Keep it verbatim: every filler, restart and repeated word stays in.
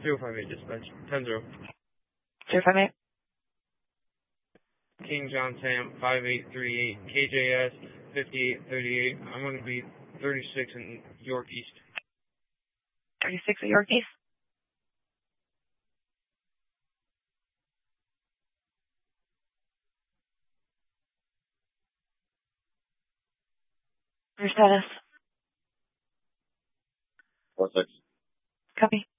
zero five eight dispatch. ten zero. zero five eight. King John Sam five eight three eight. K J S fifty-eight thirty-eight. I'm going to be thirty-six in York East. thirty-six at York East. Your status. Four six. Copy.